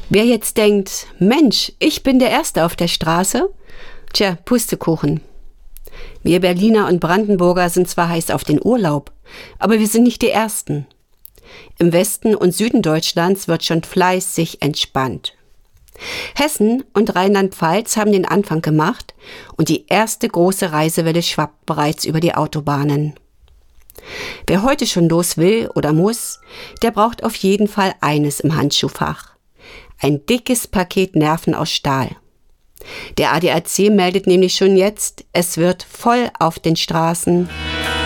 Wer jetzt denkt, Mensch, ich bin der Erste auf der Straße? Tja, Pustekuchen. Wir Berliner und Brandenburger sind zwar heiß auf den Urlaub, aber wir sind nicht die Ersten. Im Westen und Süden Deutschlands wird schon fleißig entspannt. Hessen und Rheinland-Pfalz haben den Anfang gemacht und die erste große Reisewelle schwappt bereits über die Autobahnen. Wer heute schon los will oder muss, der braucht auf jeden Fall eines im Handschuhfach: ein dickes Paket Nerven aus Stahl. Der ADAC meldet nämlich schon jetzt, es wird voll auf den Straßen.